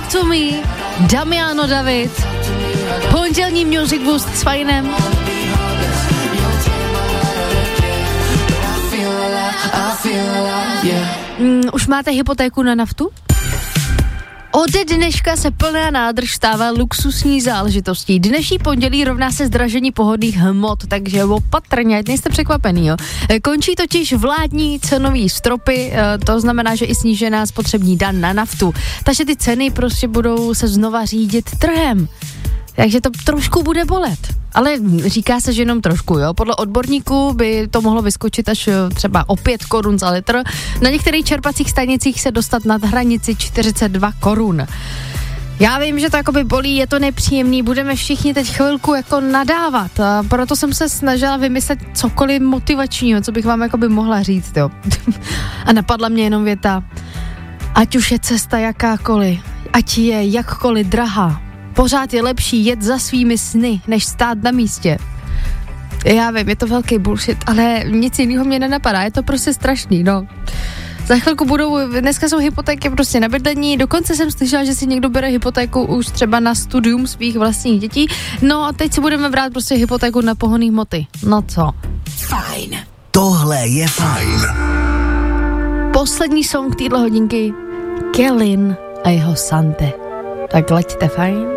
Talk to Me, Damiano David, pondělní Music Boost s Fajnem. Už máte hypotéku na naftu? Ode dneška se plná nádrž stává luxusní záležitostí. Dnešní pondělí rovná se zdražení pohodných hmot, takže opatrně, ať nejste překvapený, jo. Končí totiž vládní cenový stropy, to znamená, že i snížená spotřební daň na naftu. Takže ty ceny prostě budou se znova řídit trhem. Takže to trošku bude bolet. Ale říká se, že jenom trošku, jo. Podle odborníků by to mohlo vyskočit až třeba o 5 korun za litr. Na některých čerpacích stanicích se dostat nad hranici 42 korun. Já vím, že to jakoby bolí, je to nepříjemný, budeme všichni teď chvilku jako nadávat. A proto jsem se snažila vymyslet cokoliv motivačního, co bych vám jakoby mohla říct, jo. A napadla mě jenom věta. Ať už je cesta jakákoliv, ať je jakkoliv drahá, pořád je lepší jet za svými sny, než stát na místě. Já vím, je to velký bullshit, ale nic jiného mě nenapadá, je to prostě strašný, no. Za chvilku dneska jsou hypotéky prostě na bydlení, dokonce jsem slyšela, že si někdo bere hypotéku už třeba na studium svých vlastních dětí, no a teď si budeme brát prostě hypotéku na pohonný hmoty. No co? Fajn. Tohle je fajn. Poslední song téhle hodinky, Kellyn a jeho Sante. Tak laďte Fajn.